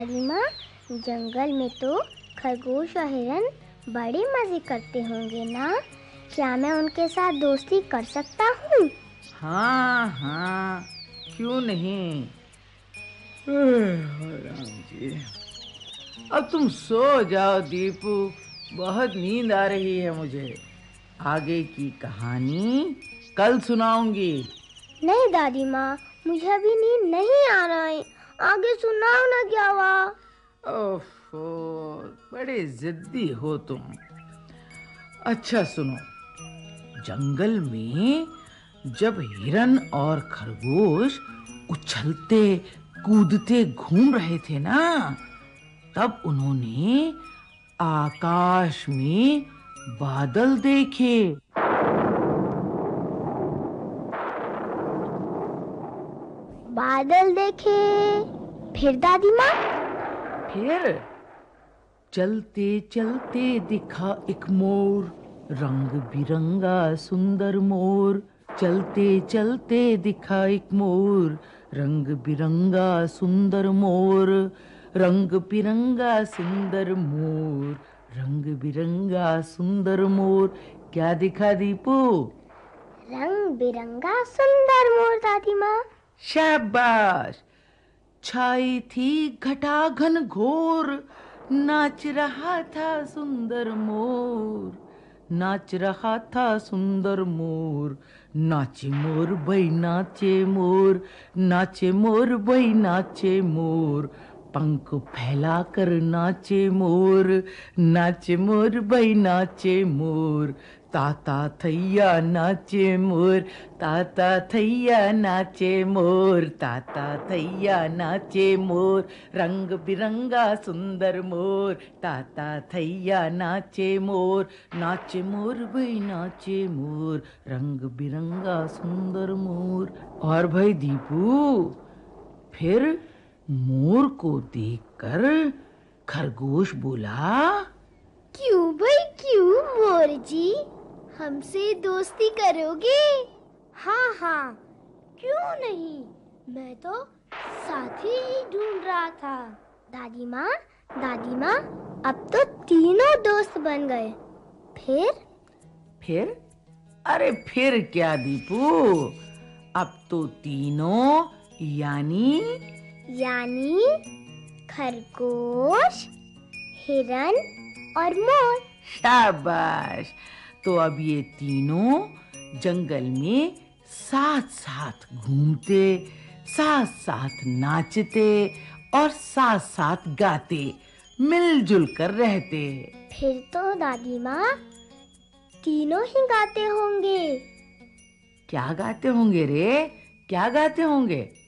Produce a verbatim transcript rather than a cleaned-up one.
दादी माँ, जंगल में तो खरगोश और हिरन बड़े मजे करते होंगे ना? क्या मैं उनके साथ दोस्ती कर सकता हूँ? हाँ हाँ, क्यों नहीं। राम जी, अब तुम सो जाओ दीपू, बहुत नींद आ रही है मुझे। आगे की कहानी कल सुनाऊंगी। नहीं दादी माँ, मुझे अभी नींद नहीं आ रहा है। आगे सुनाओ ना क्या हुआ? ओफो, बड़े जिद्दी हो तुम। अच्छा सुनो, जंगल में जब हिरन और खरगोश उछलते कूदते घूम रहे थे ना, तब उन्होंने आकाश में बादल देखे। बादल देखे? फिर दादी माँ? फिर चलते चलते दिखा एक मोर, रंग बिरंगा सुंदर मोर। चलते चलते दिखा एक मोर, रंग बिरंगा सुंदर मोर। रंग बिरंगा सुंदर मोर, रंग बिरंगा सुंदर मोर। क्या दिखा दीपू? रंग बिरंगा सुंदर मोर दादी माँ। शाबाश। छाई थी घटाघन घोर, नाच रहा था सुंदर मोर। नाच रहा था सुंदर मोर। नाचे मोर भाई नाचे मोर, नाचे मोर भाई नाचे मोर। पंख फैलाकर नाचे मोर, नाचे मोर भाई नाचे मोर। ताता थैया नाचे मोर, ताता थैया नाचे मोर। ताता थैया नाचे मोर, रंग बिरंगा सुंदर मोर। ताता थैया नाचे मोर, नाचे मोर भाई नाचे मोर। रंग बिरंगा सुंदर मोर। और भाई दीपू, फिर मोर को देखकर खरगोश बोला, क्यों भाई क्यों मोर जी, हमसे दोस्ती करोगे? हाँ हाँ, क्यों नहीं, मैं तो साथी ही ढूंढ रहा था। दादी माँ, दादी माँ, अब तो तीनों दोस्त बन गए। फिर? फिर? अरे फिर क्या दीपू, अब तो तीनों यानी यानी खरगोश, हिरन और मोर। शाबाश। तो अब ये तीनों जंगल में साथ साथ घूमते, साथ साथ नाचते और साथ साथ गाते, मिलजुल कर रहते। फिर तो दादी माँ तीनों ही गाते होंगे। क्या गाते होंगे रे? क्या गाते होंगे?